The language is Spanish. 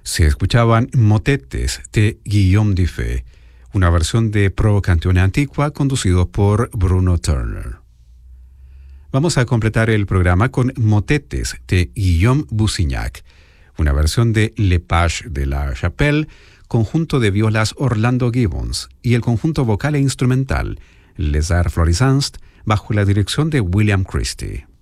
Se escuchaban motetes de Guillaume Dufay, una versión de Pro Canzone Antiqua conducido por Bruno Turner. Vamos a completar el programa con motetes de Guillaume Bussignac, una versión de Le Page de la Chapelle, conjunto de violas Orlando Gibbons y el conjunto vocal e instrumental Les Arts Florissants bajo la dirección de William Christie.